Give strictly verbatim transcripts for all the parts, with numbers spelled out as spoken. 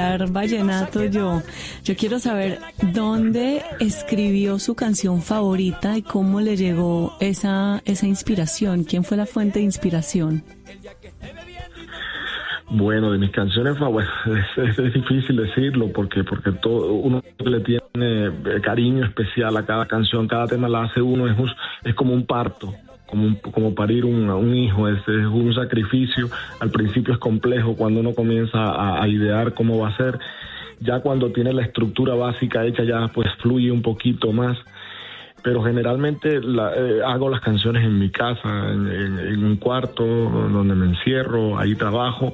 cantar vallenato yo. Yo quiero saber dónde escribió su canción favorita y cómo le llegó esa, esa inspiración. ¿Quién fue la fuente de inspiración? Bueno, de mis canciones favoritas, es, es difícil decirlo porque porque todo uno le tiene cariño especial a cada canción, cada tema la hace uno, es, un, es como un parto, como un, como parir un, un hijo, es, es un sacrificio. Al principio es complejo cuando uno comienza a, a idear cómo va a ser, ya cuando tiene la estructura básica hecha ya pues fluye un poquito más. Pero generalmente la, eh, hago las canciones en mi casa, en, en, en un cuarto donde me encierro, ahí trabajo.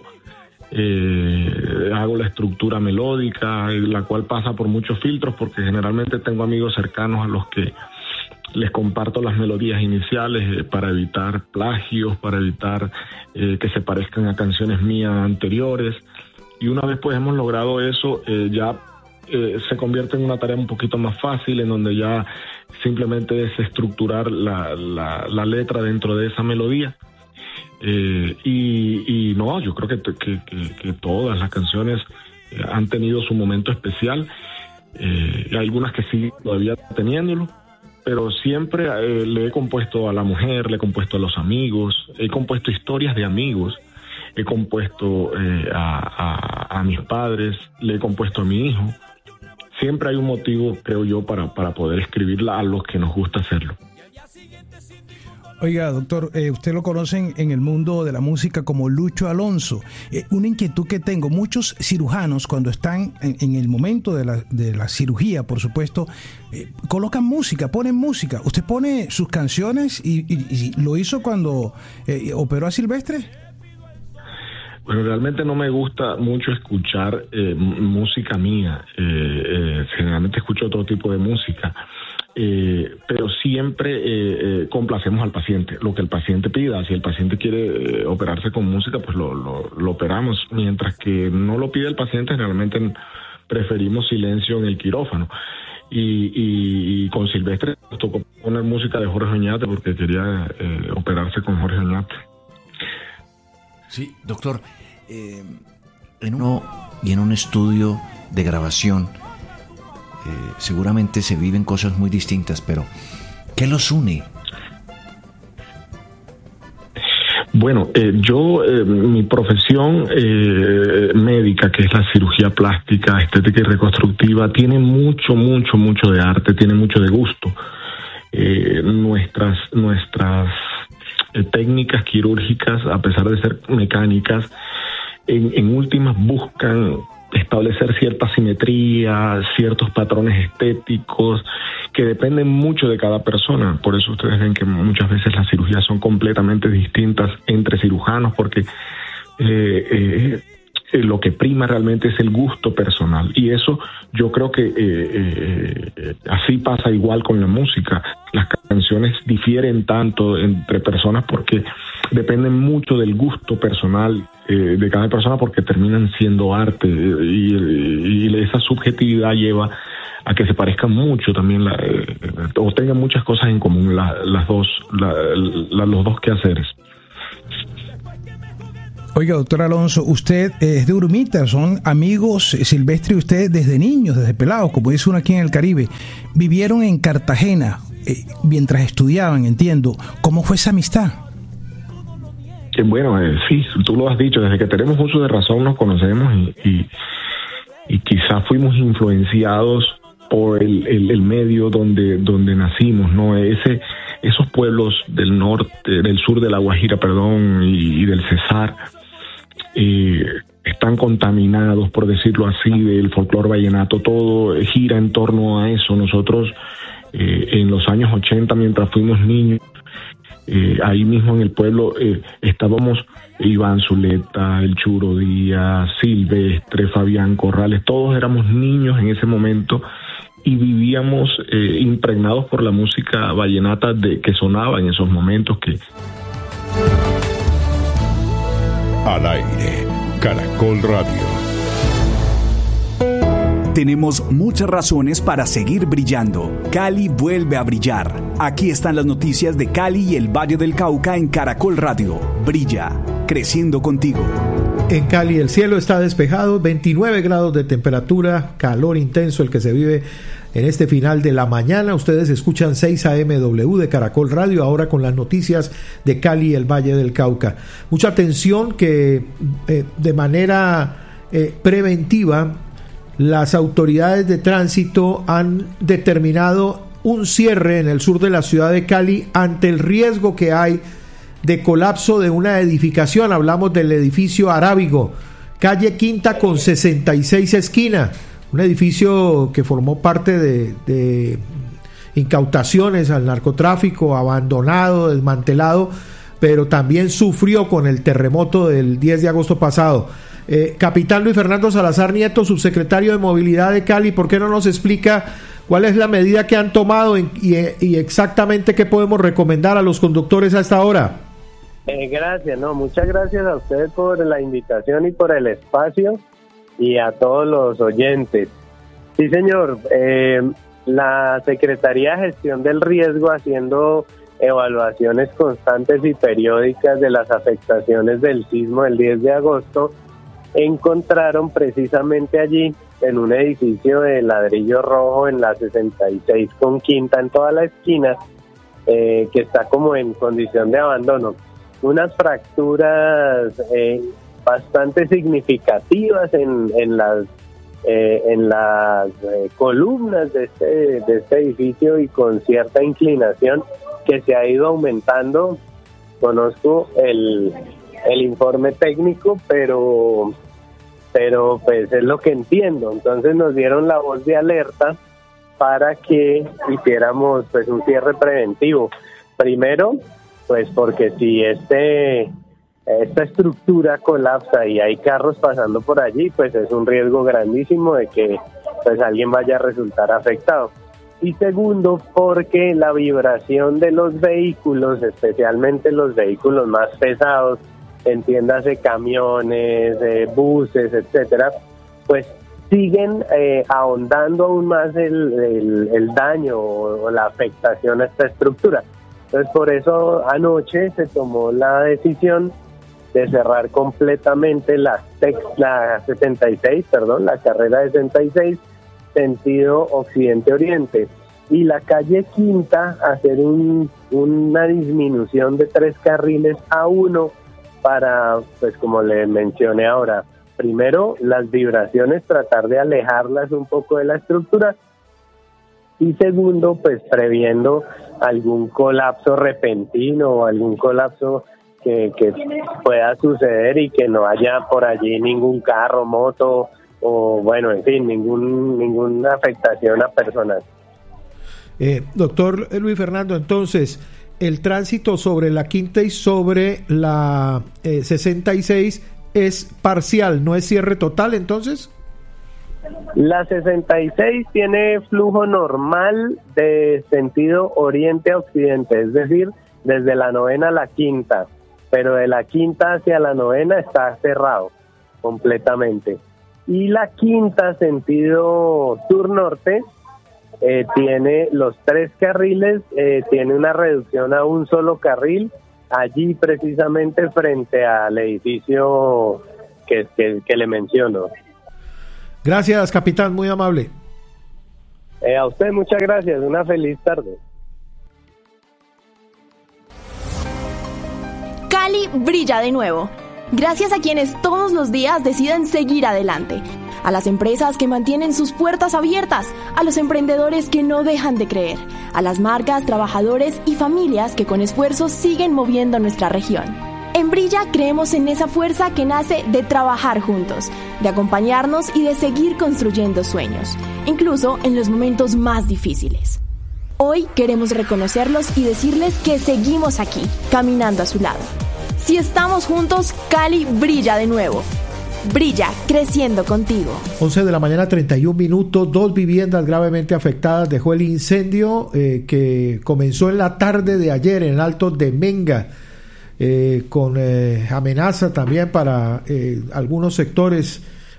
Eh, hago la estructura melódica, la cual pasa por muchos filtros porque generalmente tengo amigos cercanos a los que les comparto las melodías iniciales eh, para evitar plagios, para evitar eh, que se parezcan a canciones mías anteriores, y una vez pues hemos logrado eso, eh, ya eh, se convierte en una tarea un poquito más fácil, en donde ya simplemente es estructurar la, la, la letra dentro de esa melodía. Eh, y, y no, yo creo que, que, que, que todas las canciones eh, han tenido su momento especial, eh, hay algunas que siguen todavía teniéndolo, pero siempre eh, le he compuesto a la mujer, le he compuesto a los amigos, he compuesto historias de amigos, he compuesto eh, a, a, a mis padres, le he compuesto a mi hijo. Siempre hay un motivo, creo yo, para, para poder escribirla a los que nos gusta hacerlo. Oiga, doctor, eh, usted lo conocen en el mundo de la música como Lucho Alonso. Eh, una inquietud que tengo, muchos cirujanos cuando están en, en el momento de la, de la cirugía, por supuesto, eh, colocan música, ponen música. ¿Usted pone sus canciones y, y, y lo hizo cuando eh, operó a Silvestre? Bueno, realmente no me gusta mucho escuchar eh, música mía. Eh, eh, generalmente escucho otro tipo de música. Eh, pero siempre eh, eh, complacemos al paciente, lo que el paciente pida. Si el paciente quiere eh, operarse con música, pues lo, lo, lo operamos, mientras que no lo pide el paciente, realmente preferimos silencio en el quirófano. Y, y, y con Silvestre nos tocó poner música de Jorge Oñate porque quería eh, operarse con Jorge Oñate. Sí, doctor, eh, en uno y en un estudio de grabación Eh, seguramente se viven cosas muy distintas, pero ¿qué los une? Bueno, eh, yo, eh, mi profesión eh, médica, que es la cirugía plástica, estética y reconstructiva, tiene mucho, mucho, mucho de arte, tiene mucho de gusto. Eh, nuestras, nuestras eh, técnicas quirúrgicas, a pesar de ser mecánicas, en, en últimas buscan establecer cierta simetría, ciertos patrones estéticos que dependen mucho de cada persona. Por eso ustedes ven que muchas veces las cirugías son completamente distintas entre cirujanos, porque eh, eh, lo que prima realmente es el gusto personal, y eso yo creo que eh, eh, así pasa igual con la música. Las canciones difieren tanto entre personas porque dependen mucho del gusto personal eh, de cada persona, porque terminan siendo arte, y, y esa subjetividad lleva a que se parezcan mucho también, la, eh, o tengan muchas cosas en común la, las dos, la, la, los dos quehaceres. Oiga, doctor Alonso, usted es de Urumita, son amigos Silvestre y usted desde niños, desde pelados, como dice uno aquí en el Caribe. Vivieron en Cartagena eh, mientras estudiaban, entiendo. ¿Cómo fue esa amistad? Que bueno, eh, sí, tú lo has dicho, desde que tenemos uso de razón nos conocemos, y, y, y quizás fuimos influenciados por el, el, el medio donde, donde nacimos, ¿no? Ese, esos pueblos del norte, del sur de La Guajira, perdón, y, y del Cesar, eh, están contaminados, por decirlo así, del folclore vallenato. Todo gira en torno a eso. Nosotros eh, en los años ochenta, mientras fuimos niños, eh, ahí mismo en el pueblo eh, estábamos Iván Zuleta, El Churo Díaz, Silvestre, Fabián Corrales, todos éramos niños en ese momento y vivíamos eh, impregnados por la música vallenata de, que sonaba en esos momentos. Que Al aire, Caracol Radio. Tenemos muchas razones para seguir brillando. Cali vuelve a brillar. Aquí están las noticias de Cali y el Valle del Cauca en Caracol Radio. Brilla, creciendo contigo. En Cali el cielo está despejado, veintinueve grados de temperatura, calor intenso el que se vive en este final de la mañana. Ustedes escuchan seis A M W de Caracol Radio, ahora con las noticias de Cali y el Valle del Cauca. Mucha atención que eh, de manera eh, preventiva las autoridades de tránsito han determinado un cierre en el sur de la ciudad de Cali ante el riesgo que hay de colapso de una edificación. Hablamos del edificio Arábigo, calle Quinta con sesenta y seis esquina, un edificio que formó parte de, de incautaciones al narcotráfico, abandonado, desmantelado, pero también sufrió con el terremoto del diez de agosto pasado. Eh, Capitán Luis Fernando Salazar Nieto, subsecretario de Movilidad de Cali, ¿por qué no nos explica cuál es la medida que han tomado y, y exactamente qué podemos recomendar a los conductores a esta hora? Eh, gracias, no, muchas gracias a ustedes por la invitación y por el espacio y a todos los oyentes. Sí, señor, eh, la Secretaría de Gestión del Riesgo, haciendo evaluaciones constantes y periódicas de las afectaciones del sismo del diez de agosto, encontraron precisamente allí, en un edificio de ladrillo rojo en la sesenta y seis con Quinta, en toda la esquina, eh, que está como en condición de abandono, unas fracturas eh, bastante significativas en, en las eh, en las eh, columnas de este, de este edificio, y con cierta inclinación que se ha ido aumentando. Conozco el, el informe técnico, pero pero pues es lo que entiendo. Entonces nos dieron la voz de alerta para que hiciéramos pues un cierre preventivo. Primero, pues porque si este esta estructura colapsa y hay carros pasando por allí, pues es un riesgo grandísimo de que pues alguien vaya a resultar afectado. Y segundo, porque la vibración de los vehículos, especialmente los vehículos más pesados, entiéndase camiones, eh, buses, etcétera, pues siguen eh, ahondando aún más el, el, el daño o, o la afectación a esta estructura. Entonces, por eso anoche se tomó la decisión de cerrar completamente la, la sesenta y seis, perdón, la carrera sesenta y seis, sentido occidente-oriente, y la calle Quinta hacer un, una disminución de tres carriles a uno para, pues como le mencioné ahora, primero las vibraciones, tratar de alejarlas un poco de la estructura, y segundo, pues previendo algún colapso repentino o algún colapso que, que pueda suceder y que no haya por allí ningún carro, moto o bueno, en fin, ningún ninguna afectación a personas. Eh, doctor Luis Fernando, entonces, el tránsito sobre la Quinta y sobre la eh, sesenta y seis es parcial, ¿no es cierre total entonces? La sesenta y seis tiene flujo normal de sentido oriente a occidente, es decir, desde la novena a la Quinta, pero de la Quinta hacia la novena está cerrado completamente. Y la Quinta, sentido sur-norte, eh, tiene los tres carriles, eh, tiene una reducción a un solo carril, allí precisamente frente al edificio que, que, que le menciono. Gracias, capitán, muy amable. Eh, a usted muchas gracias, una feliz tarde. Cali brilla de nuevo, gracias a quienes todos los días deciden seguir adelante, a las empresas que mantienen sus puertas abiertas, a los emprendedores que no dejan de creer, a las marcas, trabajadores y familias que con esfuerzo siguen moviendo nuestra región. En Brilla creemos en esa fuerza que nace de trabajar juntos, de acompañarnos y de seguir construyendo sueños, incluso en los momentos más difíciles. Hoy queremos reconocerlos y decirles que seguimos aquí, caminando a su lado. Si estamos juntos, Cali brilla de nuevo. Brilla, creciendo contigo. once de la mañana, treinta y un minutos. Dos viviendas gravemente afectadas dejó el incendio eh, que comenzó en la tarde de ayer en el Alto de Menga. Eh, con eh, amenaza también para eh, algunos sectores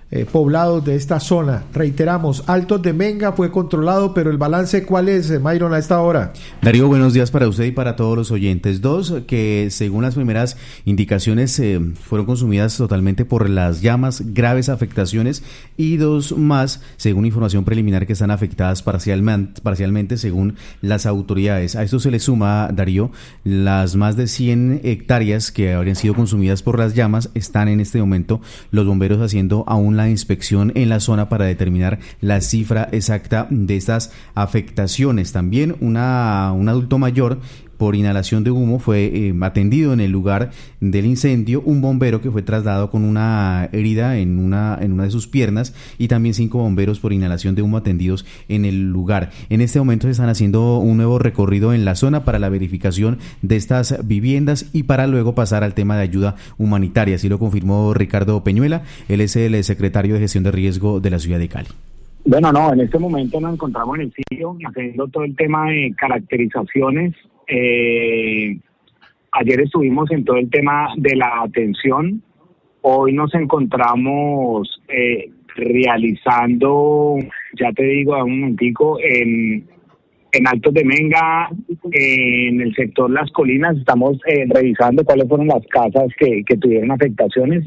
eh, poblados de esta zona. Reiteramos, Altos de Menga fue controlado, pero el balance, ¿cuál es, eh, Myron, a esta hora? Darío, buenos días para usted y para todos los oyentes. Dos, que según las primeras indicaciones eh, fueron consumidas totalmente por las llamas, graves afectaciones, y dos más, según información preliminar, que están afectadas parcialmente, parcialmente según las autoridades. A esto se le suma, Darío, las más de cien hectáreas que habrían sido consumidas por las llamas. Están en este momento los bomberos haciendo aún la inspección en la zona para determinar la cifra exacta de estas afectaciones. También una, un adulto mayor por inhalación de humo fue eh, atendido en el lugar del incendio, un bombero que fue trasladado con una herida en una, en una de sus piernas, y también cinco bomberos por inhalación de humo atendidos en el lugar. En este momento se están haciendo un nuevo recorrido en la zona para la verificación de estas viviendas y para luego pasar al tema de ayuda humanitaria. Así lo confirmó Ricardo Peñuela, él es el secretario de Gestión de Riesgo de la ciudad de Cali. Bueno, no, en este momento nos encontramos en el sitio haciendo todo el tema de caracterizaciones. Eh, ayer estuvimos en todo el tema de la atención. Hoy nos encontramos eh, realizando, ya te digo, a un momentico, en, en Altos de Menga, eh, en el sector Las Colinas, estamos eh, revisando cuáles fueron las casas que, que tuvieron afectaciones.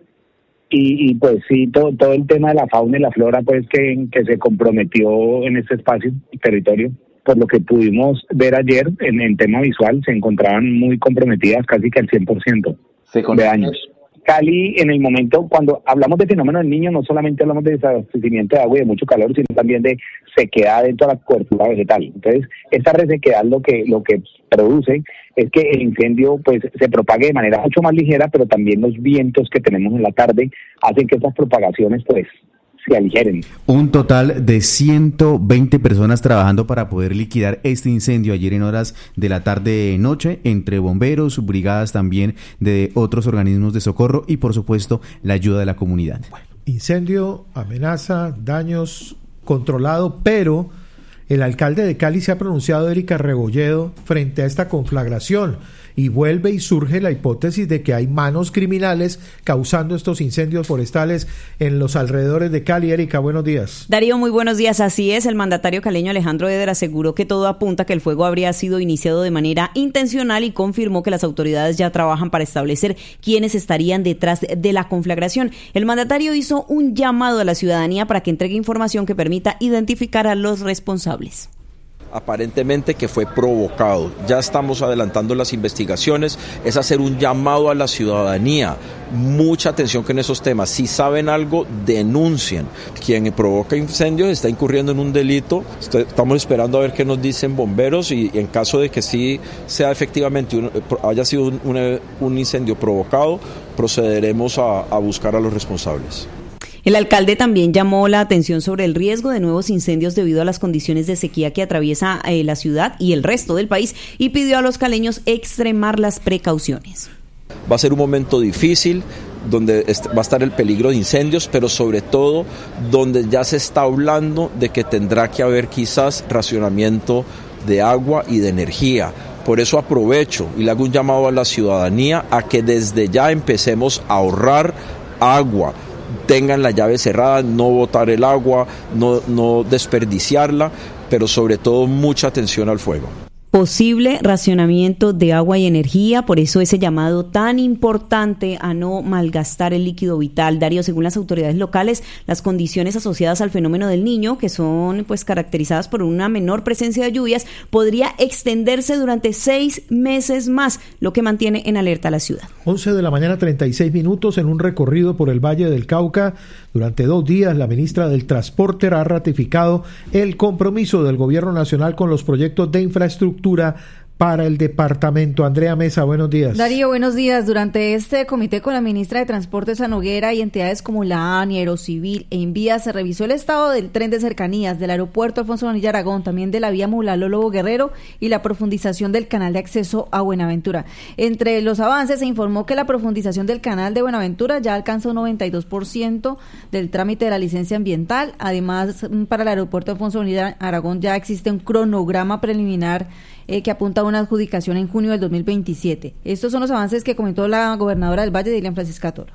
Y, y pues sí, todo, todo el tema de la fauna y la flora, pues que, que se comprometió en este espacio, territorio. Por lo que pudimos ver ayer en el tema visual, se encontraban muy comprometidas, casi que al cien por ciento de daños. Cali, en el momento, cuando hablamos de fenómeno del Niño, no solamente hablamos de desabastecimiento de agua y de mucho calor, sino también de sequedad dentro de la cobertura vegetal. Entonces, esta resequedad lo que lo que produce es que el incendio pues se propague de manera mucho más ligera, pero también los vientos que tenemos en la tarde hacen que estas propagaciones pues se aligeren. Un total de ciento veinte personas trabajando para poder liquidar este incendio ayer en horas de la tarde-noche, entre bomberos, brigadas también de otros organismos de socorro y por supuesto la ayuda de la comunidad. Bueno, incendio, amenaza, daños, controlado, pero el alcalde de Cali se ha pronunciado, Erika Rebolledo, frente a esta conflagración, y vuelve y surge la hipótesis de que hay manos criminales causando estos incendios forestales en los alrededores de Cali. Erika, buenos días. Darío, muy buenos días. Así es, el mandatario caleño Alejandro Eder aseguró que todo apunta que el fuego habría sido iniciado de manera intencional y confirmó que las autoridades ya trabajan para establecer quiénes estarían detrás de la conflagración. El mandatario hizo un llamado a la ciudadanía para que entregue información que permita identificar a los responsables. Aparentemente que fue provocado. Ya estamos adelantando las investigaciones, es hacer un llamado a la ciudadanía. Mucha atención con esos temas. Si saben algo, denuncien. Quien provoca incendios está incurriendo en un delito. Estamos esperando a ver qué nos dicen bomberos y en caso de que sí sea efectivamente un, haya sido un, un, un incendio provocado, procederemos a, a buscar a los responsables. El alcalde también llamó la atención sobre el riesgo de nuevos incendios debido a las condiciones de sequía que atraviesa eh, la ciudad y el resto del país y pidió a los caleños extremar las precauciones. Va a ser un momento difícil donde va a estar el peligro de incendios, pero sobre todo donde ya se está hablando de que tendrá que haber quizás racionamiento de agua y de energía. Por eso aprovecho y le hago un llamado a la ciudadanía a que desde ya empecemos a ahorrar agua. Tengan la llave cerrada, no botar el agua, no, no desperdiciarla, pero sobre todo mucha atención al fuego. Posible racionamiento de agua y energía, por eso ese llamado tan importante a no malgastar el líquido vital. Darío, según las autoridades locales, las condiciones asociadas al fenómeno del Niño, que son pues caracterizadas por una menor presencia de lluvias, podría extenderse durante seis meses más, lo que mantiene en alerta a la ciudad. once de la mañana, treinta y seis minutos, en un recorrido por el Valle del Cauca. Durante dos días, la ministra del Transporte ha ratificado el compromiso del Gobierno Nacional con los proyectos de infraestructura para el departamento. Andrea Mesa, buenos días. Darío, buenos días. Durante este comité con la ministra de Transporte, Noguera, y entidades como la ANI, Aerocivil e Invía, se revisó el estado del tren de cercanías, del aeropuerto Alfonso Bonilla Aragón, también de la vía Mulaló-Lobo Guerrero y la profundización del canal de acceso a Buenaventura. Entre los avances se informó que la profundización del canal de Buenaventura ya alcanza un noventa y dos por ciento del trámite de la licencia ambiental. Además, para el aeropuerto Alfonso Bonilla Aragón ya existe un cronograma preliminar Eh, que apunta a una adjudicación en junio del dos mil veintisiete. Estos son los avances que comentó la gobernadora del Valle, Dilian Francisca Toro.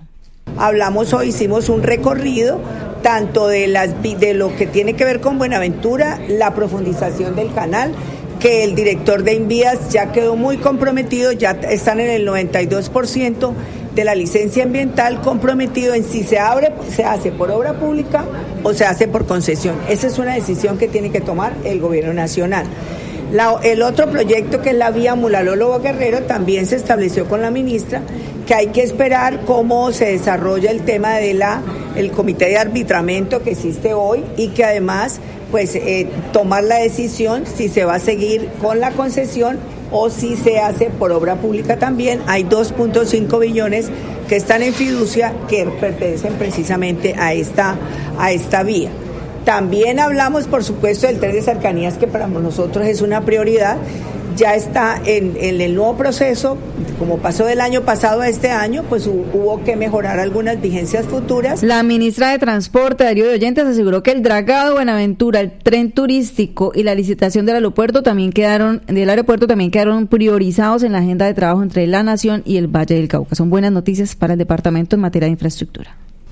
Hablamos hoy, hicimos un recorrido tanto de, las, de lo que tiene que ver con Buenaventura, la profundización del canal, que el director de Invías ya quedó muy comprometido, ya están en el noventa y dos por ciento de la licencia ambiental comprometido en si se abre, se hace por obra pública o se hace por concesión. Esa es una decisión que tiene que tomar el gobierno nacional. La, el otro proyecto, que es la vía Mulaló-Lobo-Guerrero, también se estableció con la ministra que hay que esperar cómo se desarrolla el tema de la el comité de arbitramiento que existe hoy y que además pues eh, tomar la decisión si se va a seguir con la concesión o si se hace por obra pública también. Hay dos punto cinco billones que están en fiducia que pertenecen precisamente a esta, a esta vía. También hablamos, por supuesto, del tren de cercanías, que para nosotros es una prioridad. Ya está en, en el nuevo proceso, como pasó del año pasado a este año, pues hubo que mejorar algunas vigencias futuras. La ministra de Transporte, Darío de Oyentes, aseguró que el dragado Buenaventura, el tren turístico y la licitación del aeropuerto también quedaron, del aeropuerto también quedaron priorizados en la agenda de trabajo entre la Nación y el Valle del Cauca. Son buenas noticias para el departamento en materia de infraestructura.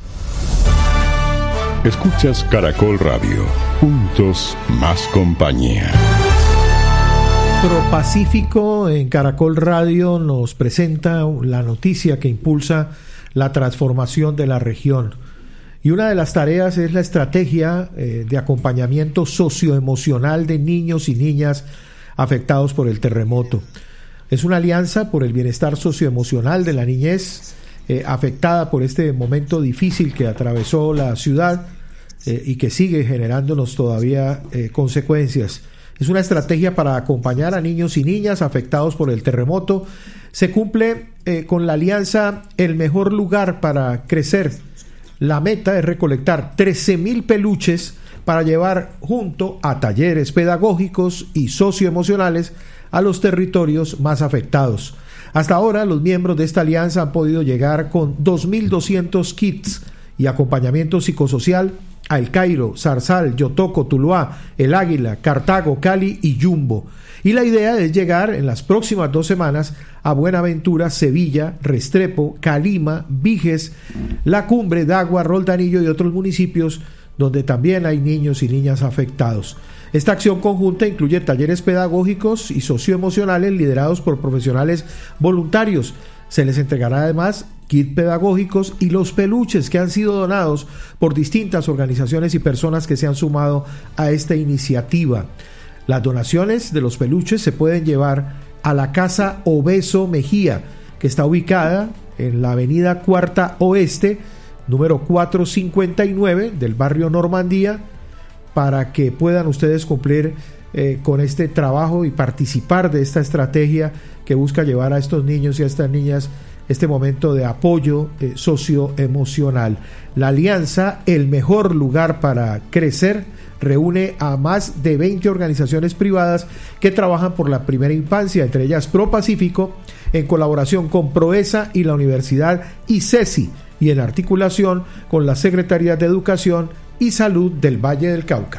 Escuchas Caracol Radio, juntos más compañía. ProPacífico en Caracol Radio nos presenta la noticia que impulsa la transformación de la región. Y una de las tareas es la estrategia eh, de acompañamiento socioemocional de niños y niñas afectados por el terremoto. Es una alianza por el bienestar socioemocional de la niñez eh, afectada por este momento difícil que atravesó la ciudad eh, y que sigue generándonos todavía eh, consecuencias. Es una estrategia para acompañar a niños y niñas afectados por el terremoto. Se cumple eh, con la alianza El Mejor Lugar para Crecer. La meta es recolectar trece mil peluches para llevar junto a talleres pedagógicos y socioemocionales a los territorios más afectados. Hasta ahora, los miembros de esta alianza han podido llegar con dos mil doscientos kits y acompañamiento psicosocial a El Cairo, Zarzal, Yotoco, Tuluá, El Águila, Cartago, Cali y Yumbo. Y la idea es llegar en las próximas dos semanas a Buenaventura, Sevilla, Restrepo, Calima, Viges, La Cumbre, Dagua, Roldanillo y otros municipios donde también hay niños y niñas afectados. Esta acción conjunta incluye talleres pedagógicos y socioemocionales liderados por profesionales voluntarios. Se les entregará además kits pedagógicos y los peluches que han sido donados por distintas organizaciones y personas que se han sumado a esta iniciativa. Las donaciones de los peluches se pueden llevar a la Casa Obeso Mejía, que está ubicada en la avenida Cuarta Oeste, número cuatrocientos cincuenta y nueve del barrio Normandía, para que puedan ustedes cumplir eh, con este trabajo y participar de esta estrategia que busca llevar a estos niños y a estas niñas este momento de apoyo eh, socioemocional. La alianza El Mejor Lugar para Crecer reúne a más de veinte organizaciones privadas que trabajan por la primera infancia, entre ellas ProPacífico, en colaboración con Proesa y la Universidad ICESI, y en articulación con la Secretaría de Educación y Salud del Valle del Cauca.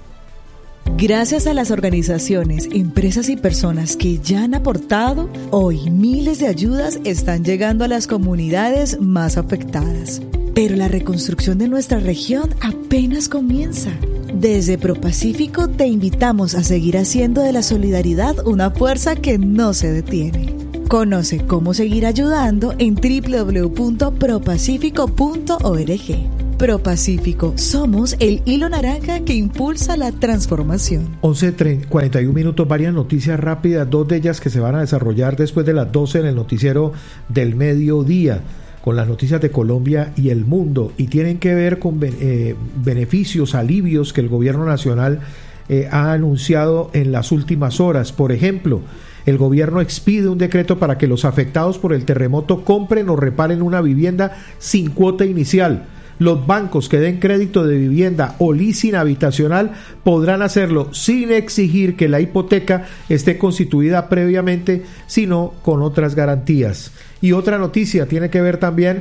Gracias a las organizaciones, empresas y personas que ya han aportado, hoy miles de ayudas están llegando a las comunidades más afectadas. Pero la reconstrucción de nuestra región apenas comienza. Desde ProPacífico te invitamos a seguir haciendo de la solidaridad una fuerza que no se detiene. Conoce cómo seguir ayudando en doble u doble u doble u punto propacífico punto org. ProPacífico, somos el hilo naranja que impulsa la transformación. once cuarenta y uno minutos, varias noticias rápidas, dos de ellas que se van a desarrollar después de las doce en el noticiero del mediodía, con las noticias de Colombia y el mundo, y tienen que ver con eh, beneficios, alivios que el gobierno nacional eh, ha anunciado en las últimas horas. Por ejemplo, el gobierno expide un decreto para que los afectados por el terremoto compren o reparen una vivienda sin cuota inicial. Los bancos que den crédito de vivienda o leasing habitacional podrán hacerlo sin exigir que la hipoteca esté constituida previamente, sino con otras garantías. Y otra noticia tiene que ver también con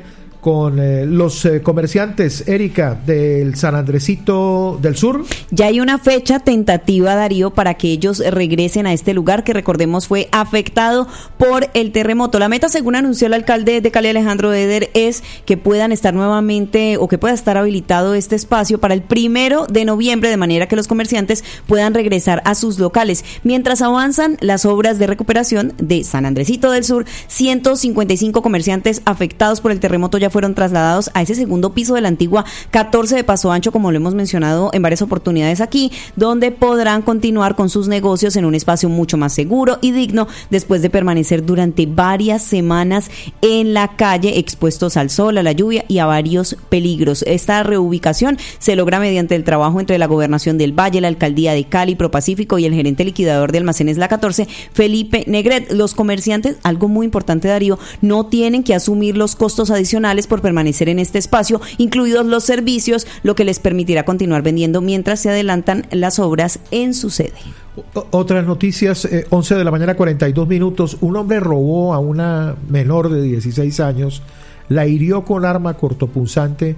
con eh, los eh, comerciantes, Erika, del San Andresito del Sur. Ya hay una fecha tentativa, Darío, para que ellos regresen a este lugar que, recordemos, fue afectado por el terremoto. La meta, según anunció el alcalde de Cali, Alejandro Eder, es que puedan estar nuevamente o que pueda estar habilitado este espacio para el primero de noviembre, de manera que los comerciantes puedan regresar a sus locales. Mientras avanzan las obras de recuperación de San Andresito del Sur, ciento cincuenta y cinco comerciantes afectados por el terremoto ya fueron trasladados a ese segundo piso de la antigua catorce de Paso Ancho, como lo hemos mencionado en varias oportunidades aquí, donde podrán continuar con sus negocios en un espacio mucho más seguro y digno después de permanecer durante varias semanas en la calle, expuestos al sol, a la lluvia y a varios peligros. Esta reubicación se logra mediante el trabajo entre la Gobernación del Valle, la Alcaldía de Cali, Propacífico y el gerente liquidador de Almacenes La catorce, Felipe Negret. Los comerciantes, algo muy importante, Darío, no tienen que asumir los costos adicionales por permanecer en este espacio, incluidos los servicios, lo que les permitirá continuar vendiendo mientras se adelantan las obras en su sede. Otras noticias, eh, once de la mañana, cuarenta y dos minutos. Un hombre robó a una menor de dieciséis años, la hirió con arma cortopunzante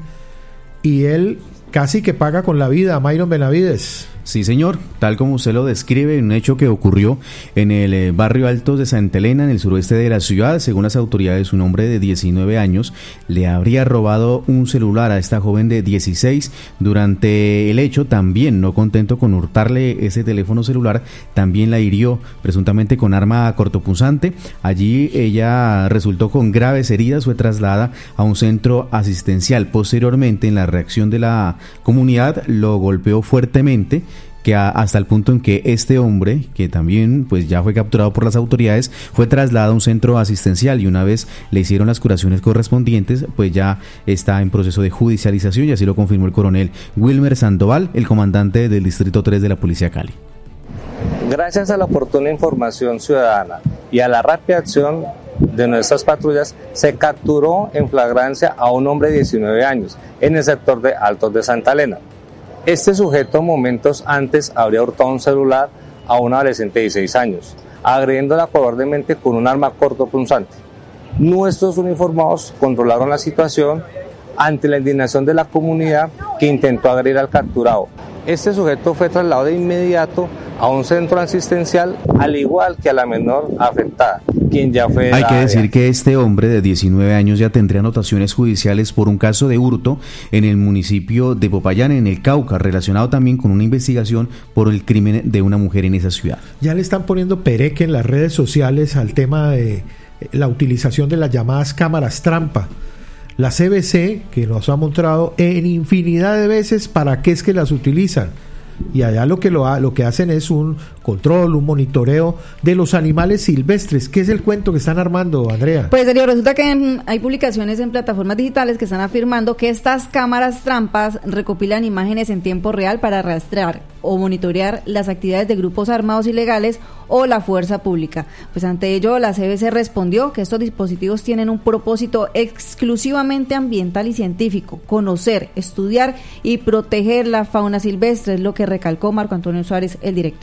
y él casi que paga con la vida. Mayron Benavides. Sí, señor, tal como usted lo describe, un hecho que ocurrió en el eh, barrio Altos de Santa Elena, en el suroeste de la ciudad. Según las autoridades, un hombre de diecinueve años le habría robado un celular a esta joven de dieciséis. Durante el hecho, también, no contento con hurtarle ese teléfono celular, también la hirió, presuntamente con arma cortopunzante. Allí ella resultó con graves heridas, fue trasladada a un centro asistencial. Posteriormente, en la reacción de la comunidad, lo golpeó fuertemente, que a, hasta el punto en que este hombre, que también pues ya fue capturado por las autoridades, fue trasladado a un centro asistencial y una vez le hicieron las curaciones correspondientes, pues ya está en proceso de judicialización, y así lo confirmó el coronel Wilmer Sandoval, el comandante del Distrito tres de la Policía Cali. Gracias a la oportuna información ciudadana y a la rápida acción de nuestras patrullas, se capturó en flagrancia a un hombre de diecinueve años en el sector de Altos de Santa Elena. Este sujeto momentos antes habría hurtado un celular a una adolescente de dieciséis años, agrediéndola cobardemente con un arma cortopunzante. Nuestros uniformados controlaron la situación ante la indignación de la comunidad, que intentó agredir al capturado. Este sujeto fue trasladado de inmediato a un centro asistencial, al igual que a la menor afectada, quien ya fue... Hay que decir que este hombre de diecinueve años ya tendría anotaciones judiciales por un caso de hurto en el municipio de Popayán, en el Cauca, relacionado también con una investigación por el crimen de una mujer en esa ciudad. Ya le están poniendo pereque en las redes sociales al tema de la utilización de las llamadas cámaras trampa. La C B C, que nos ha mostrado en infinidad de veces para qué es que las utilizan. Y allá lo que lo, ha, lo que hacen es un control, un monitoreo de los animales silvestres. ¿Qué es el cuento que están armando, Andrea? Pues, Darío, resulta que en, hay publicaciones en plataformas digitales que están afirmando que estas cámaras trampas recopilan imágenes en tiempo real para rastrear o monitorear las actividades de grupos armados ilegales o la fuerza pública. Pues ante ello, la C B C respondió que estos dispositivos tienen un propósito exclusivamente ambiental y científico: conocer, estudiar y proteger la fauna silvestre, es lo que recalcó Marco Antonio Suárez, el director.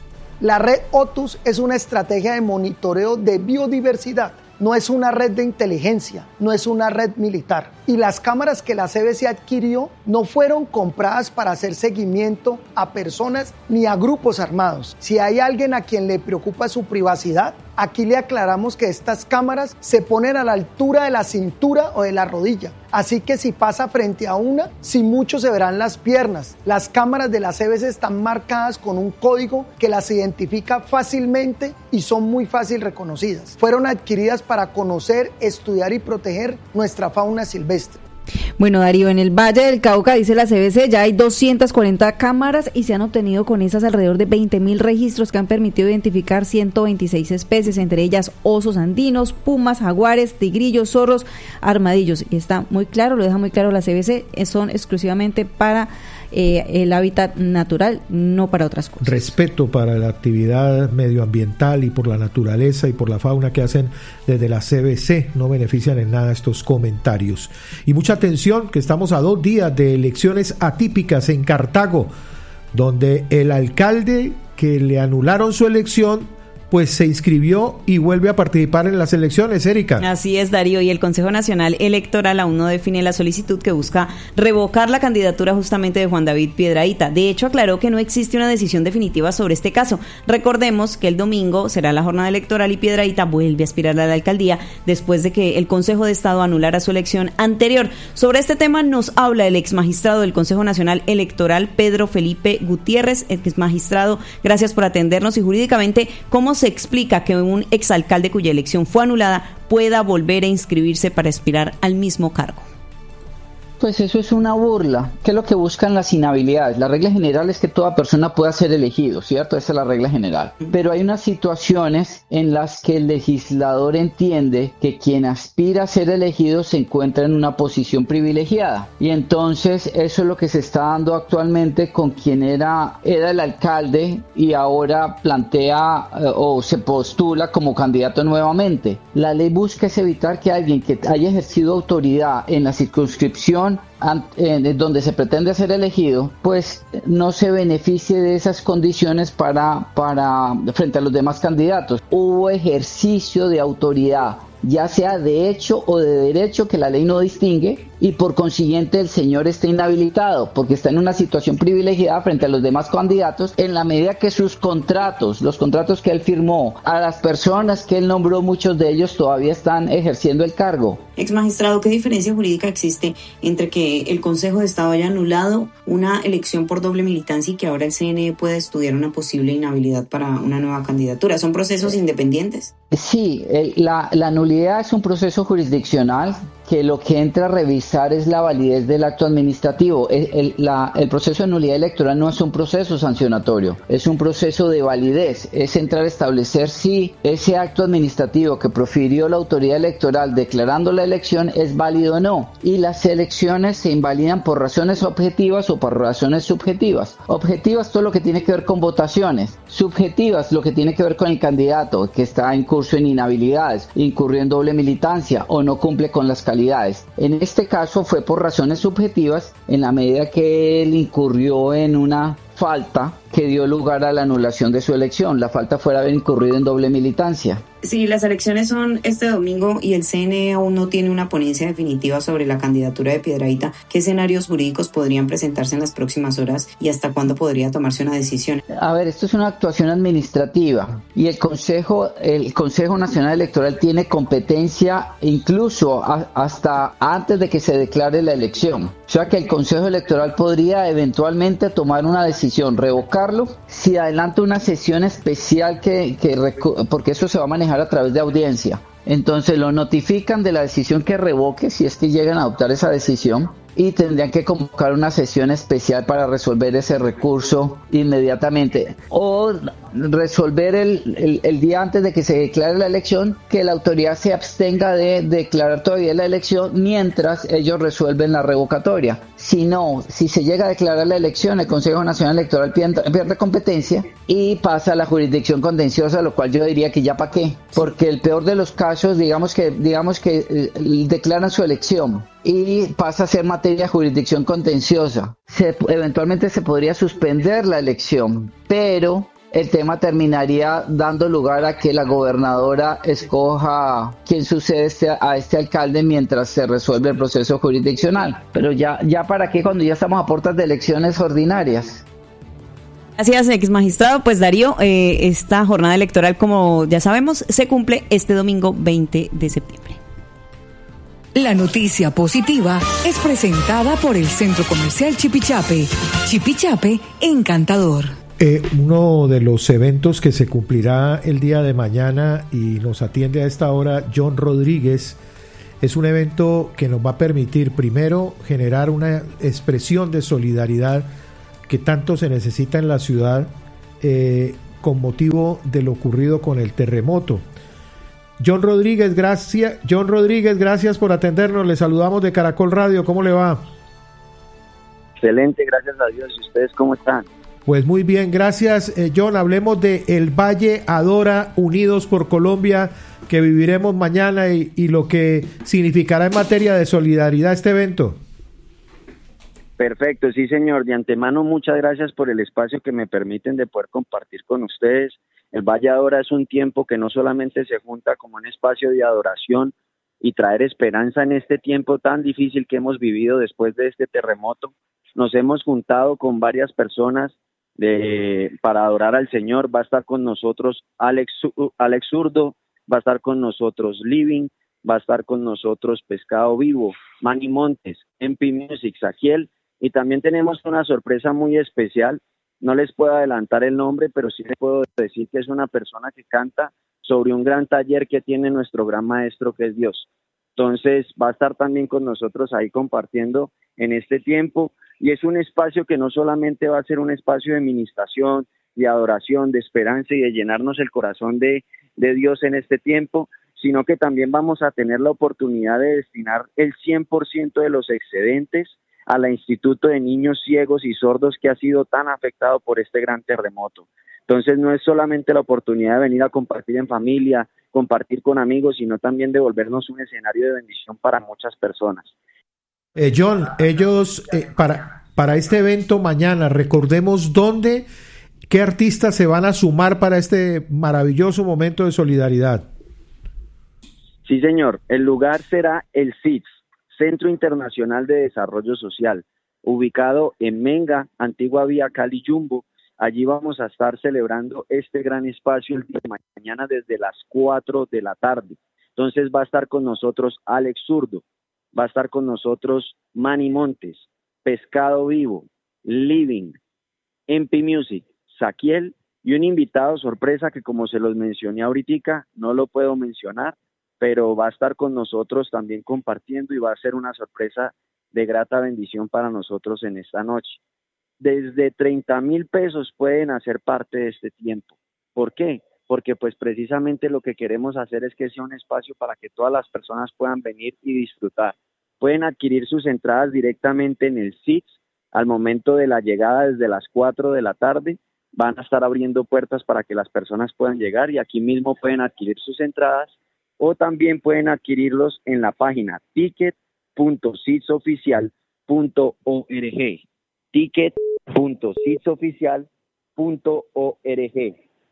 La red Otus es una estrategia de monitoreo de biodiversidad. No es una red de inteligencia, no es una red militar. Y las cámaras que la C B C adquirió no fueron compradas para hacer seguimiento a personas ni a grupos armados. Si hay alguien a quien le preocupa su privacidad, aquí le aclaramos que estas cámaras se ponen a la altura de la cintura o de la rodilla. Así que si pasa frente a una, si mucho se verán las piernas. Las cámaras de la C B C están marcadas con un código que las identifica fácilmente y son muy fácil reconocidas. Fueron adquiridas para conocer, estudiar y proteger nuestra fauna silvestre. Bueno, Darío, en el Valle del Cauca, dice la C B C, ya hay doscientas cuarenta cámaras y se han obtenido con esas alrededor de veinte mil registros que han permitido identificar ciento veintiséis especies, entre ellas osos andinos, pumas, jaguares, tigrillos, zorros, armadillos. Y está muy claro, lo deja muy claro la C B C, son exclusivamente para eh, el hábitat natural, no para otras cosas. Respeto para la actividad medioambiental y por la naturaleza y por la fauna que hacen desde la C B C, no benefician en nada estos comentarios. Y mucha atención, que estamos a dos días de elecciones atípicas en Cartago, donde el alcalde que le anularon su elección pues se inscribió y vuelve a participar en las elecciones, Erika. Así es, Darío, y el Consejo Nacional Electoral aún no define la solicitud que busca revocar la candidatura justamente de Juan David Piedrahíta. De hecho, aclaró que no existe una decisión definitiva sobre este caso. Recordemos que el domingo será la jornada electoral y Piedrahíta vuelve a aspirar a la alcaldía después de que el Consejo de Estado anulara su elección anterior. Sobre este tema nos habla el ex magistrado del Consejo Nacional Electoral, Pedro Felipe Gutiérrez. Ex magistrado, gracias por atendernos. Y jurídicamente, ¿cómo se explica que un exalcalde cuya elección fue anulada pueda volver a inscribirse para aspirar al mismo cargo? Pues eso es una burla. ¿Qué es lo que buscan las inhabilidades? La regla general es que toda persona pueda ser elegido, ¿cierto? Esa es la regla general. Pero hay unas situaciones en las que el legislador entiende que quien aspira a ser elegido se encuentra en una posición privilegiada. Y entonces eso es lo que se está dando actualmente con quien era, era el alcalde y ahora plantea eh, o se postula como candidato nuevamente. La ley busca es evitar que alguien que haya ejercido autoridad en la circunscripción donde se pretende ser elegido, pues no se beneficie de esas condiciones para, para frente a los demás candidatos. Hubo ejercicio de autoridad, ya sea de hecho o de derecho, que la ley no distingue, y por consiguiente el señor está inhabilitado porque está en una situación privilegiada frente a los demás candidatos en la medida que sus contratos, los contratos que él firmó a las personas que él nombró, muchos de ellos todavía están ejerciendo el cargo. Ex magistrado, ¿qué diferencia jurídica existe entre que el Consejo de Estado haya anulado una elección por doble militancia y que ahora el C N E pueda estudiar una posible inhabilidad para una nueva candidatura? ¿Son procesos independientes? Sí, el, la, la nulidad es un proceso jurisdiccional que lo que entra a revisar es la validez del acto administrativo. El, el, la, el proceso de nulidad electoral no es un proceso sancionatorio, es un proceso de validez, es entrar a establecer si ese acto administrativo que profirió la autoridad electoral declarando la elección es válido o no. Y las elecciones se invalidan por razones objetivas o por razones subjetivas. Objetivas, todo lo que tiene que ver con votaciones. Subjetivas, lo que tiene que ver con el candidato que está en curso en inhabilidades, incurrió en doble militancia o no cumple con las calidades. En este caso fue por razones subjetivas en la medida que él incurrió en una falta que dio lugar a la anulación de su elección. La falta fue haber incurrido en doble militancia. Sí, las elecciones son este domingo y el C N E aún no tiene una ponencia definitiva sobre la candidatura de Piedrahíta. ¿Qué escenarios jurídicos podrían presentarse en las próximas horas y hasta cuándo podría tomarse una decisión? A ver, esto es una actuación administrativa y el Consejo, el Consejo Nacional Electoral tiene competencia incluso a, hasta antes de que se declare la elección. O sea que el Consejo Electoral podría eventualmente tomar una decisión, revocarlo, si adelanta una sesión especial que, que porque eso se va a manejar a través de audiencia. Entonces lo notifican de la decisión que revoque, si es que llegan a adoptar esa decisión, y tendrían que convocar una sesión especial para resolver ese recurso inmediatamente o resolver el, el, el día antes de que se declare la elección, que la autoridad se abstenga de declarar todavía la elección mientras ellos resuelven la revocatoria. Si no, si se llega a declarar la elección, el Consejo Nacional Electoral pierde, pierde competencia y pasa a la jurisdicción contenciosa, lo cual yo diría que ya para qué, porque el peor de los casos, digamos que digamos que eh, declaran su elección y pasa a ser materia de jurisdicción contenciosa. Se, eventualmente se podría suspender la elección, pero el tema terminaría dando lugar a que la gobernadora escoja quién sucede este, a este alcalde mientras se resuelve el proceso jurisdiccional. Pero ya, ya para qué cuando ya estamos a puertas de elecciones ordinarias. Gracias, ex magistrado. Pues Darío, eh, esta jornada electoral, como ya sabemos, se cumple este domingo veinte de septiembre. La noticia positiva es presentada por el Centro Comercial Chipichape. Chipichape, encantador. Eh, uno de los eventos que se cumplirá el día de mañana y nos atiende a esta hora John Rodríguez, es un evento que nos va a permitir primero generar una expresión de solidaridad que tanto se necesita en la ciudad eh, con motivo de lo ocurrido con el terremoto. John Rodríguez, gracias. John Rodríguez, gracias por atendernos. Le saludamos de Caracol Radio. ¿Cómo le va? Excelente, gracias a Dios. ¿Y ustedes cómo están? Pues muy bien, gracias, eh, John. Hablemos de El Valle Adora, Unidos por Colombia, que viviremos mañana y, y lo que significará en materia de solidaridad este evento. Perfecto, sí señor. De antemano, muchas gracias por el espacio que me permiten de poder compartir con ustedes El Valle Adora es un tiempo que no solamente se junta como un espacio de adoración y traer esperanza en este tiempo tan difícil que hemos vivido después de este terremoto. Nos hemos juntado con varias personas de, para adorar al Señor. Va a estar con nosotros Alex, Alex Zurdo, va a estar con nosotros Living, va a estar con nosotros Pescado Vivo, Manny Montes, M P Music, Saquiel, y también tenemos una sorpresa muy especial. No les puedo adelantar el nombre, pero sí les puedo decir que es una persona que canta sobre un gran taller que tiene nuestro gran maestro, que es Dios. Entonces va a estar también con nosotros ahí compartiendo en este tiempo, y es un espacio que no solamente va a ser un espacio de ministración, de adoración, de esperanza y de llenarnos el corazón de, de Dios en este tiempo, sino que también vamos a tener la oportunidad de destinar el cien por ciento de los excedentes a la Instituto de Niños Ciegos y Sordos, que ha sido tan afectado por este gran terremoto. Entonces no es solamente la oportunidad de venir a compartir en familia, compartir con amigos, sino también de volvernos un escenario de bendición para muchas personas. Eh, John, ellos eh, para, para este evento mañana, recordemos dónde, qué artistas se van a sumar para este maravilloso momento de solidaridad. Sí, señor. El lugar será el C I D S, Centro Internacional de Desarrollo Social, ubicado en Menga, antigua vía Cali Jumbo. Allí vamos a estar celebrando este gran espacio el día de mañana desde las cuatro de la tarde. Entonces va a estar con nosotros Alex Zurdo, va a estar con nosotros Manny Montes, Pescado Vivo, Living, M P Music, Saquiel, y un invitado sorpresa que, como se los mencioné ahorita, no lo puedo mencionar, pero va a estar con nosotros también compartiendo, y va a ser una sorpresa de grata bendición para nosotros en esta noche. Desde treinta mil pesos pueden hacer parte de este tiempo. ¿Por qué? Porque pues precisamente lo que queremos hacer es que sea un espacio para que todas las personas puedan venir y disfrutar. Pueden adquirir sus entradas directamente en el C I D S al momento de la llegada desde las cuatro de la tarde. Van a estar abriendo puertas para que las personas puedan llegar, y aquí mismo pueden adquirir sus entradas, o también pueden adquirirlos en la página ticket punto cidsoficial punto org, ticket punto cidsoficial punto org.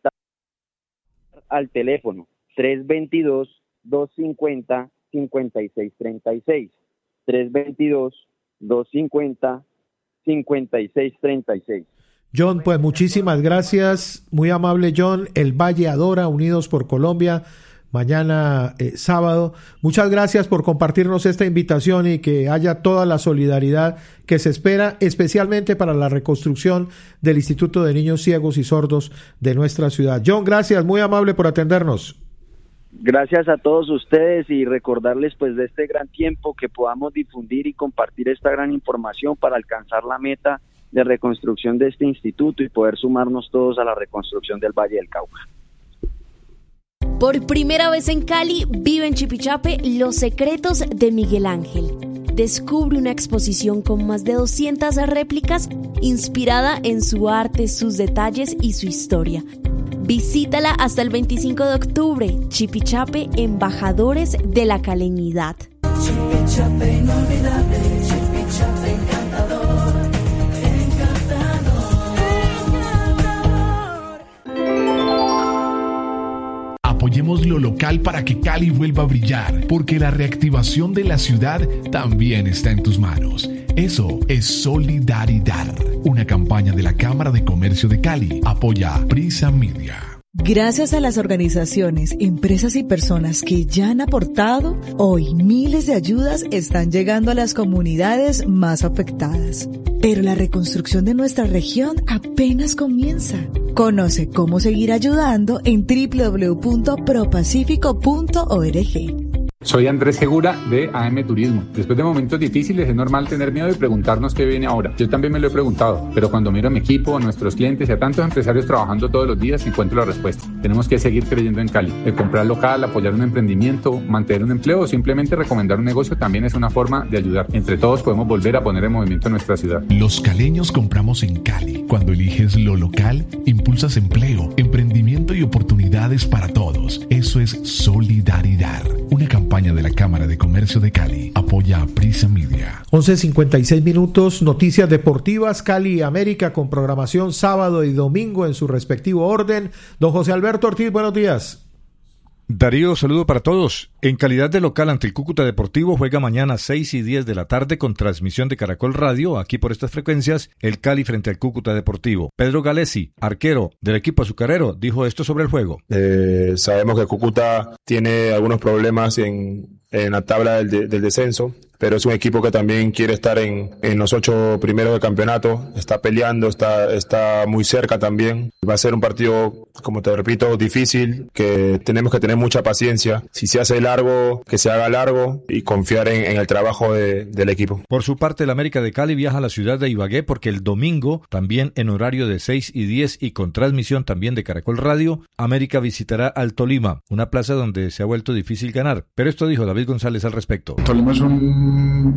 Al teléfono tres dos dos, dos cinco cero, cinco seis tres seis, tres dos dos, dos cinco cero, cinco seis tres seis. John, pues muchísimas gracias, muy amable John. El Valle Adora, Unidos por Colombia, mañana eh, sábado. Muchas gracias por compartirnos esta invitación, y que haya toda la solidaridad que se espera, especialmente para la reconstrucción del Instituto de Niños Ciegos y Sordos de nuestra ciudad. John, gracias, muy amable por atendernos. Gracias a todos ustedes, y recordarles pues de este gran tiempo, que podamos difundir y compartir esta gran información para alcanzar la meta de reconstrucción de este instituto y poder sumarnos todos a la reconstrucción del Valle del Cauca. Por primera vez en Cali, vive en Chipichape Los Secretos de Miguel Ángel. Descubre una exposición con más de doscientas réplicas inspirada en su arte, sus detalles y su historia. Visítala hasta el veinticinco de octubre. Chipichape, embajadores de la caleñidad. Chipichape inolvidable, Chipichape encantador. Apoyemos lo local para que Cali vuelva a brillar, porque la reactivación de la ciudad también está en tus manos. Eso es Solidaridad, una campaña de la Cámara de Comercio de Cali. Apoya Prisa Media. Gracias a las organizaciones, empresas y personas que ya han aportado, hoy miles de ayudas están llegando a las comunidades más afectadas. Pero la reconstrucción de nuestra región apenas comienza. Conoce cómo seguir ayudando en doble u doble u doble u punto propacífico punto org. Soy Andrés Segura de A M Turismo. Después de momentos difíciles es normal tener miedo y preguntarnos qué viene ahora. Yo también me lo he preguntado, pero cuando miro a mi equipo, a nuestros clientes y a tantos empresarios trabajando todos los días, encuentro la respuesta. Tenemos que seguir creyendo en Cali. El comprar local, apoyar un emprendimiento, mantener un empleo o simplemente recomendar un negocio también es una forma de ayudar. Entre todos podemos volver a poner en movimiento nuestra ciudad. Los caleños compramos en Cali. Cuando eliges lo local, impulsas empleo, emprendimiento y oportunidades para todos. Eso es Solidaridad. una campaña de la Cámara de Comercio de Cali. Apoya a Prisa Media. once cincuenta y seis minutos, noticias deportivas, Cali y América con programación sábado y domingo en su respectivo orden. Don José Alberto Ortiz, buenos días. Darío, saludo para todos. En calidad de local ante el Cúcuta Deportivo juega mañana seis y diez de la tarde con transmisión de Caracol Radio, aquí por estas frecuencias, el Cali frente al Cúcuta Deportivo. Pedro Galesi, arquero del equipo azucarero, dijo esto sobre el juego. Eh, sabemos que Cúcuta tiene algunos problemas en, en la tabla del, de, del descenso, pero es un equipo que también quiere estar en, en los ocho primeros del campeonato, está peleando, está, está muy cerca también. Va a ser un partido, como te repito, difícil, que tenemos que tener mucha paciencia. Si se hace largo, que se haga largo y confiar en, en el trabajo de, del equipo. Por su parte, el América de Cali viaja a la ciudad de Ibagué porque el domingo, también en horario de seis y diez y con transmisión también de Caracol Radio, América visitará al Tolima, una plaza donde se ha vuelto difícil ganar. Pero esto dijo David González al respecto. Tolima es un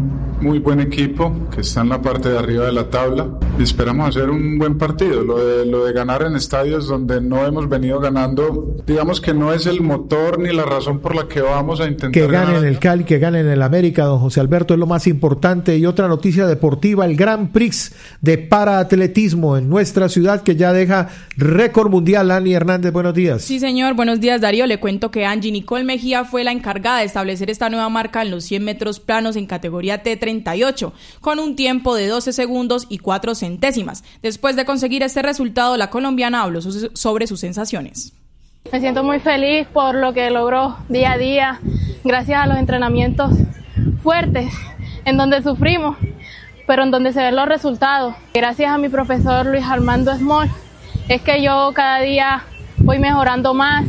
muy buen equipo que está en la parte de arriba de la tabla y esperamos hacer un buen partido. Lo de, lo de ganar en estadios donde no hemos venido ganando, digamos que no es el motor ni la razón por la que vamos a intentar que ganen ganar. el Cali, que ganen el América, don José Alberto, es lo más importante. Y otra noticia deportiva, el Grand Prix de paraatletismo en nuestra ciudad que ya deja récord mundial. Ani Hernández, buenos días. Sí, señor, buenos días, Darío. Le cuento que Angie Nicole Mejía fue la encargada de establecer esta nueva marca en los cien metros planos en categoría T treinta y ocho, con un tiempo de doce segundos y cuatro centésimas. Después de conseguir este resultado, la colombiana habló su- sobre sus sensaciones. Me siento muy feliz por lo que logró día a día, gracias a los entrenamientos fuertes, en donde sufrimos, pero en donde se ven los resultados. Gracias a mi profesor Luis Armando Esmol, es que yo cada día voy mejorando más,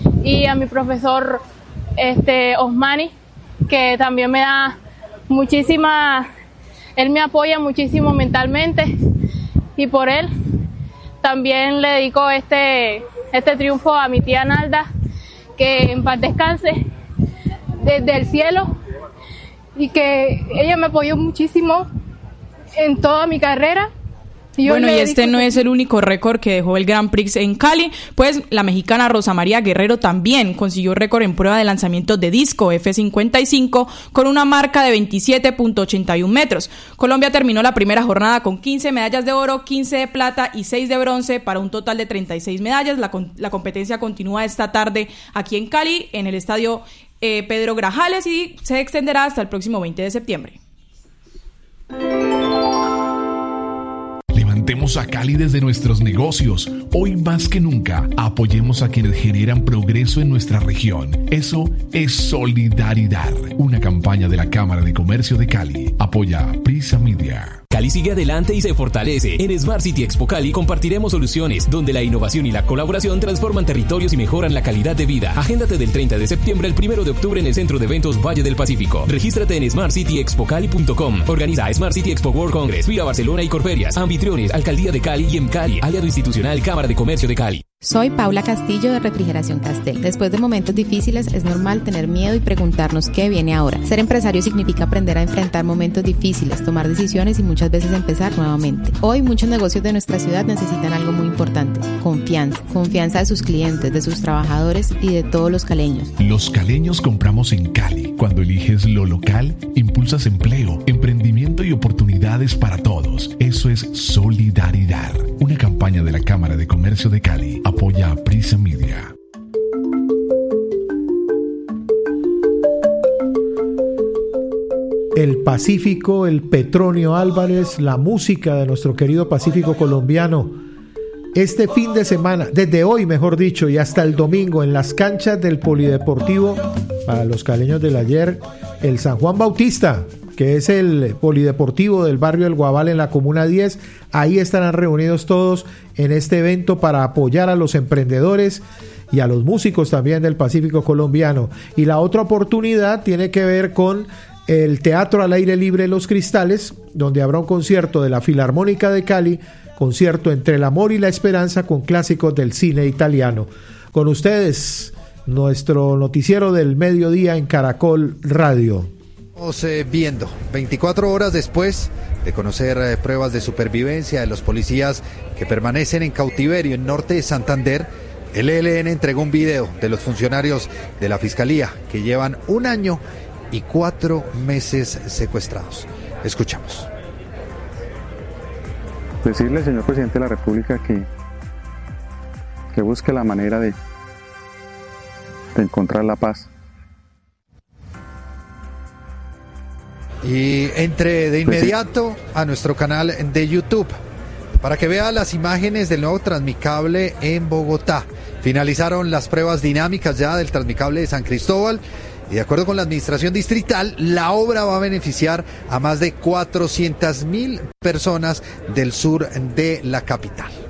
y a mi profesor este, Osmani, que también me da muchísima, él me apoya muchísimo mentalmente, y por él también le dedico este, este triunfo a mi tía Nalda, que en paz descanse desde el cielo, y que ella me apoyó muchísimo en toda mi carrera. Y bueno, y este no es el único récord que dejó el Grand Prix en Cali, pues la mexicana Rosa María Guerrero también consiguió récord en prueba de lanzamiento de disco F cincuenta y cinco con una marca de veintisiete punto ochenta y uno metros. Colombia terminó la primera jornada con quince medallas de oro, quince de plata y seis de bronce para un total de treinta y seis medallas. La, la competencia continúa esta tarde aquí en Cali, en el estadio eh, Pedro Grajales, y se extenderá hasta el próximo veinte de septiembre. Levantemos a Cali desde nuestros negocios. Hoy más que nunca, apoyemos a quienes generan progreso en nuestra región. Eso es solidaridad. Una campaña de la Cámara de Comercio de Cali. Apoya Prisa Media. Cali sigue adelante y se fortalece. En Smart City Expo Cali compartiremos soluciones donde la innovación y la colaboración transforman territorios y mejoran la calidad de vida. Agéndate del treinta de septiembre al primero de octubre en el Centro de Eventos Valle del Pacífico. Regístrate en smart city expo cali punto com. Organiza Smart City Expo World Congress, Vía Barcelona y Corferias. Anfitriones, Alcaldía de Cali y EMCALI, aliado institucional Cámara de Comercio de Cali. Soy Paula Castillo de Refrigeración Castel. Después de momentos difíciles es normal tener miedo y preguntarnos qué viene ahora. Ser empresario significa aprender a enfrentar momentos difíciles, tomar decisiones y muchas veces empezar nuevamente. Hoy muchos negocios de nuestra ciudad necesitan algo muy importante: confianza. Confianza de sus clientes, de sus trabajadores y de todos los caleños. Los caleños compramos en Cali. Cuando eliges lo local, impulsas empleo, emprendimiento y oportunidades para todos. Eso es solidaridad. Una campaña de la Cámara de Comercio de Cali. Apoya a Prisa Media. El Pacífico, el Petronio Álvarez, la música de nuestro querido Pacífico colombiano. Este fin de semana, desde hoy mejor dicho, y hasta el domingo, en las canchas del Polideportivo, para los caleños del ayer, el San Juan Bautista, que es el polideportivo del barrio El Guabal en la Comuna diez. Ahí estarán reunidos todos en este evento para apoyar a los emprendedores y a los músicos también del Pacífico colombiano. Y la otra oportunidad tiene que ver con el Teatro al Aire Libre Los Cristales, donde habrá un concierto de la Filarmónica de Cali, concierto entre el amor y la esperanza con clásicos del cine italiano. Con ustedes, nuestro noticiero del mediodía en Caracol Radio. Estamos eh, viendo veinticuatro horas después de conocer eh, pruebas de supervivencia de los policías que permanecen en cautiverio en norte de Santander. El E L N entregó un video de los funcionarios de la Fiscalía que llevan un año y cuatro meses secuestrados. Escuchamos. Decirle, señor presidente de la República, que, que busque la manera de, de encontrar la paz. Y entre de inmediato a nuestro canal de YouTube para que vea las imágenes del nuevo Transmicable en Bogotá. Finalizaron las pruebas dinámicas ya del Transmicable de San Cristóbal y de acuerdo con la administración distrital, la obra va a beneficiar a más de cuatrocientas mil personas del sur de la capital.